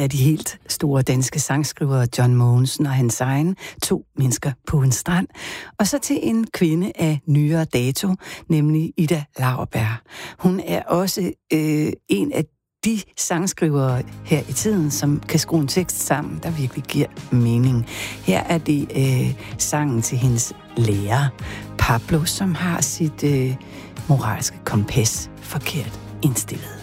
af de helt store danske sangskrivere, John Mogensen og hans egen 2 mennesker på en strand. Og så til en kvinde af nyere dato, nemlig Ida Lauerberg. Hun er også en af de sangskrivere her i tiden, som kan skrue en tekst sammen, der virkelig giver mening. Her er det sangen til hendes lærer, Pablo, som har sit moralske kompas forkert indstillet.